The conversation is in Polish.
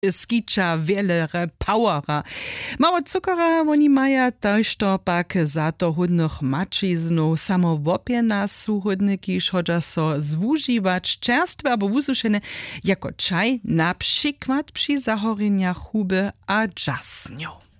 skicza wielere powera. Mało cukora oni maja też to pak za to hudnych maczyznów samo wopie na suchudniki, chodza so zwużywać czerstwe albo ususzone jako czaj, na przykład przy zachoreniach huby a dżasniu.